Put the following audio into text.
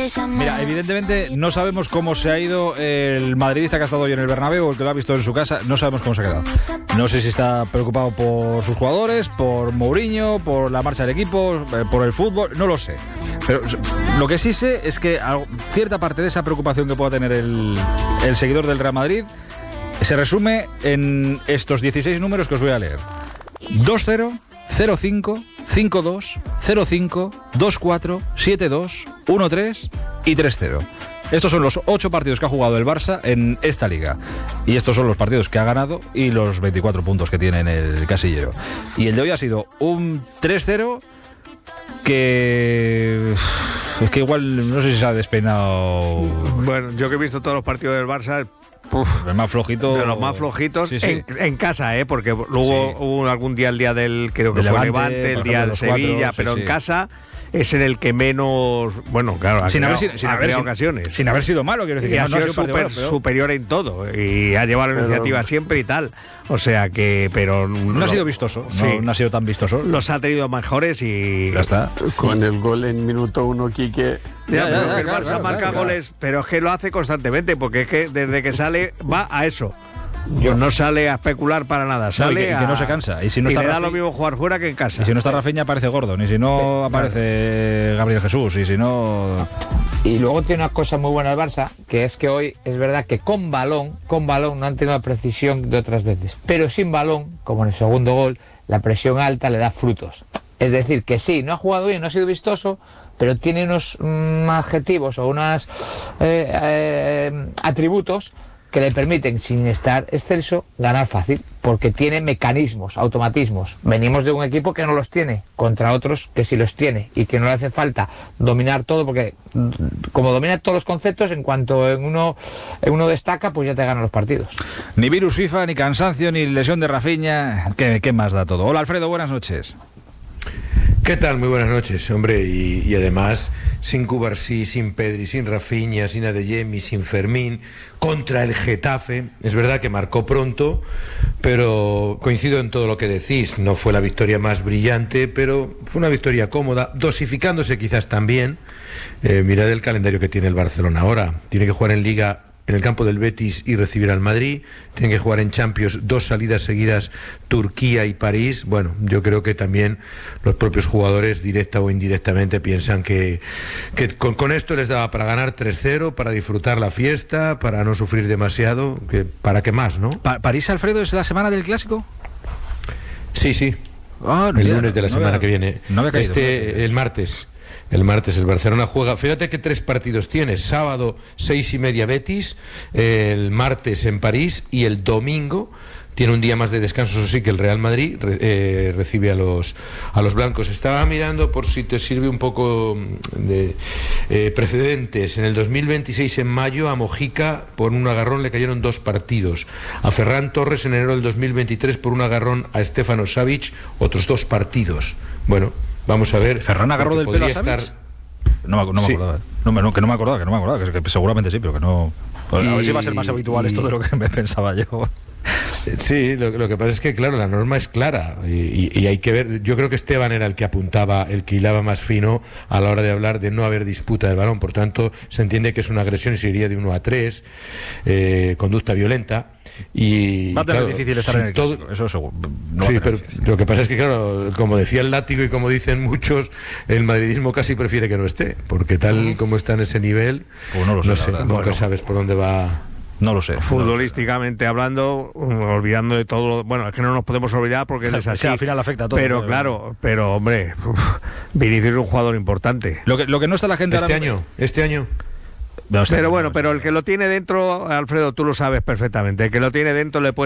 Mira, evidentemente no sabemos cómo se ha ido el madridista que ha estado hoy en el Bernabéu, o el que lo ha visto en su casa. No sabemos cómo se ha quedado. No sé si está preocupado por sus jugadores, por Mourinho, por la marcha del equipo, por el fútbol. No lo sé. Pero lo que sí sé es que cierta parte de esa preocupación que pueda tener el seguidor del Real Madrid se resume en estos 16 números que os voy a leer: 2-0, 0-5, 5-2, 0-5, 2-4, 7-2, 1-3 y 3-0. Estos son los 8 partidos que ha jugado el Barça en esta liga. Y estos son los partidos que ha ganado y los 24 puntos que tiene en el casillero. Y el de hoy ha sido un 3-0 que... Es que igual no sé si se ha despeinado. Bueno, yo que he visto todos los partidos del Barça... El más flojito. De los más flojitos, sí, sí. En casa, porque luego sí. Hubo algún día, el día del, creo que fue Levante, el día del Sevilla, 4, pero sí, en casa es en el que menos, bueno, claro, ha creado ocasiones. Sin haber sido malo, quiero decir. Y ha sido superior en todo, y ha llevado la iniciativa siempre y tal. O sea que, pero... No ha sido vistoso, no ha sido tan vistoso. Los ha tenido mejores y... Ya está. Con el gol en minuto 1, Quique... el Barça marca goles, pero es que lo hace constantemente, porque es que desde que sale va a eso. No sale a especular para nada, sale que no se cansa. Y si no y está le da lo mismo jugar fuera que en casa. Y si no está Rafinha aparece Gordon, y si no aparece Gabriel Jesús, y si no... Y luego tiene una cosa muy buena el Barça, que es que hoy es verdad que con balón no han tenido la precisión de otras veces, pero sin balón, como en el segundo gol, la presión alta le da frutos. Es decir, que sí, no ha jugado bien, no ha sido vistoso, pero tiene unos adjetivos o unos atributos que le permiten, sin estar excelso, ganar fácil, porque tiene mecanismos, automatismos. Venimos de un equipo que no los tiene, contra otros que sí los tiene, y que no le hace falta dominar todo, porque como domina todos los conceptos, en cuanto en uno destaca, pues ya te ganan los partidos. Ni virus FIFA, ni cansancio, ni lesión de Rafinha, ¿qué más da todo? Hola Alfredo, buenas noches. ¿Qué tal? Muy buenas noches, hombre, y además sin Cubarsí, sin Pedri, sin Rafinha, sin Adeyemi, sin Fermín, contra el Getafe. Es verdad que marcó pronto, pero coincido en todo lo que decís. No fue la victoria más brillante, pero fue una victoria cómoda, dosificándose quizás también. Mirad el calendario que tiene el Barcelona ahora. Tiene que jugar en Liga en el campo del Betis y recibir al Madrid. Tienen que jugar en Champions 2 salidas seguidas, Turquía y París. Bueno, yo creo que también los propios jugadores, directa o indirectamente, piensan que con esto les daba para ganar 3-0, para disfrutar la fiesta, para no sufrir demasiado, ¿para qué más, no? ¿París, Alfredo, es la semana del Clásico? Sí. El lunes de la semana que viene. El martes. El martes el Barcelona juega, fíjate que 3 partidos tienes: sábado 6:30 Betis, el martes en París, y el domingo tiene un día más de descanso, eso sí, que el Real Madrid recibe a los blancos. Estaba mirando por si te sirve un poco de precedentes. En el 2026, en mayo, a Mojica por un agarrón le cayeron 2 partidos. A Ferran Torres en enero del 2023 por un agarrón a Stefano Savic, otros 2 partidos. Bueno, vamos a ver. ¿Ferran agarró del pelo a Savic? No me acordaba. Que no me acordaba, que seguramente sí, pero que no... A ver si va a ser más habitual esto de lo que me pensaba yo. Sí, lo que pasa es que, claro, la norma es clara y hay que ver. Yo creo que Esteban era el que apuntaba, el que hilaba más fino a la hora de hablar de no haber disputa del balón. Por tanto, se entiende que es una agresión y se iría de 1-3, conducta violenta. Y va a tener difícil estar en el clásico, eso seguro. Sí, pero lo que pasa es que, claro, como decía el látigo y como dicen muchos, el madridismo casi prefiere que no esté, porque tal como está en ese nivel, pues no sé, nunca sabes por dónde va. No lo sé. Futbolísticamente hablando, olvidando de todo, bueno, es que no nos podemos olvidar porque es así. Al final afecta a todo. Pero claro, hombre, Vinicius es un jugador importante. Lo que no está la gente este año. Pero bueno, pero el que lo tiene dentro, Alfredo, tú lo sabes perfectamente, el que lo tiene dentro le puede